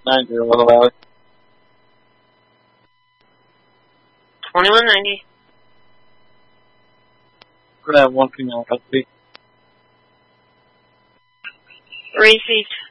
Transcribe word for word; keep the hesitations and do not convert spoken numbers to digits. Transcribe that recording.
ninety, Little Valley. Twenty-one ninety. We're gonna have one female custody. Received.